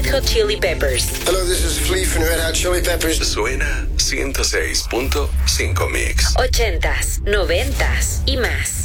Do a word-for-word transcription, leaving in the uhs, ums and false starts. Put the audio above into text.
Red Hot Chili Peppers. Hello, this is Flea from Red Hot Chili Peppers. Suena ciento seis punto cinco Mix. Ochentas, noventas y más.